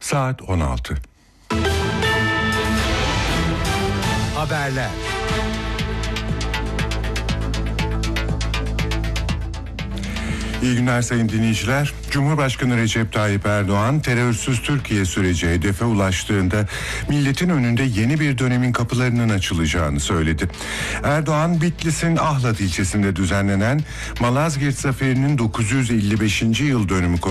Saat 16. Haberler. İyi günler sayın dinleyiciler. Cumhurbaşkanı Recep Tayyip Erdoğan terörsüz Türkiye süreci hedefe ulaştığında milletin önünde yeni bir dönemin kapılarının açılacağını söyledi. Erdoğan, Bitlis'in Ahlat ilçesinde düzenlenen Malazgirt Zaferi'nin 955. yıl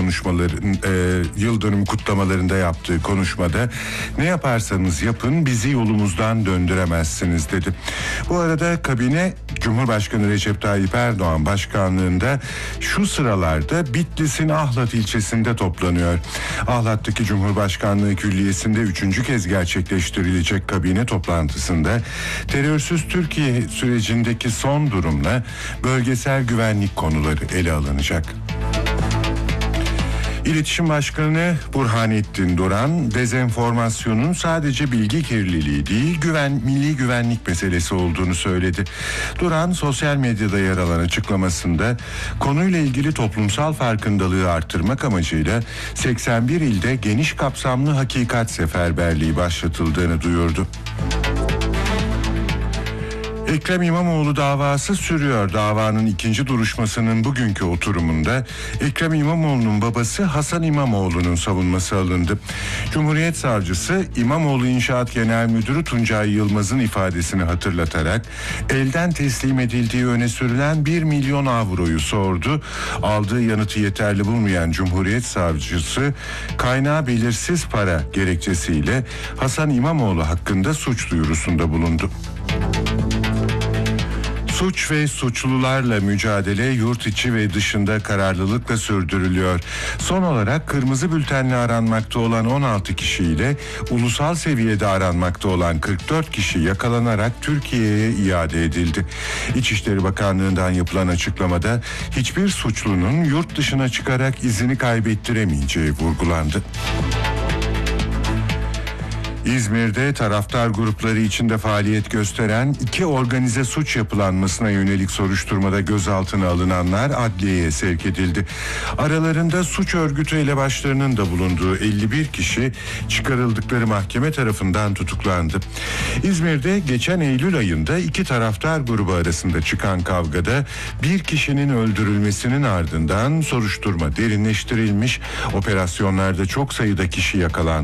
dönümü kutlamalarında yaptığı konuşmada "Ne yaparsanız yapın bizi yolumuzdan döndüremezsiniz" dedi. Bu arada kabine Cumhurbaşkanı Recep Tayyip Erdoğan başkanlığında şu sıralarda Bitlis'in Ahlat ilçesinde toplanıyor. Ahlat'taki Cumhurbaşkanlığı Külliyesi'nde 3. kez gerçekleştirilecek kabine toplantısında terörsüz Türkiye sürecindeki son durumla bölgesel güvenlik konuları ele alınacak. İletişim Başkanı Burhanettin Duran, dezenformasyonun sadece bilgi kirliliği değil, milli güvenlik meselesi olduğunu söyledi. Duran, sosyal medyada yer alan açıklamasında konuyla ilgili toplumsal farkındalığı artırmak amacıyla 81 ilde geniş kapsamlı hakikat seferberliği başlatıldığını duyurdu. Ekrem İmamoğlu davası sürüyor. Davanın ikinci duruşmasının bugünkü oturumunda Ekrem İmamoğlu'nun babası Hasan İmamoğlu'nun savunması alındı. Cumhuriyet Savcısı İmamoğlu İnşaat Genel Müdürü Tuncay Yılmaz'ın ifadesini hatırlatarak elden teslim edildiği öne sürülen 1 milyon avroyu sordu. Aldığı yanıtı yeterli bulmayan Cumhuriyet Savcısı kaynağı belirsiz para gerekçesiyle Hasan İmamoğlu hakkında suç duyurusunda bulundu. Suç ve suçlularla mücadele yurt içi ve dışında kararlılıkla sürdürülüyor. Son olarak kırmızı bültenle aranmakta olan 16 kişiyle ulusal seviyede aranmakta olan 44 kişi yakalanarak Türkiye'ye iade edildi. İçişleri Bakanlığı'ndan yapılan açıklamada hiçbir suçlunun yurt dışına çıkarak izini kaybettiremeyeceği vurgulandı. İzmir'de taraftar grupları içinde faaliyet gösteren 2 organize suç yapılanmasına yönelik soruşturmada gözaltına alınanlar adliyeye sevk edildi. Aralarında suç örgütü elebaşlarının da bulunduğu 51 kişi çıkarıldıkları mahkeme tarafından tutuklandı. İzmir'de geçen Eylül ayında 2 taraftar grubu arasında çıkan kavgada bir kişinin öldürülmesinin ardından soruşturma derinleştirilmiş, operasyonlarda çok sayıda kişi yakalandı.